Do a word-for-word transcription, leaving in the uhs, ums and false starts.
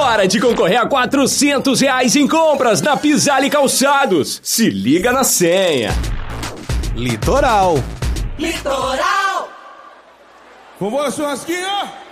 Hora de concorrer a quatrocentos reais em compras na Pisale Calçados. Se liga na senha. Litoral. Litoral. Vambora, churrasquinho!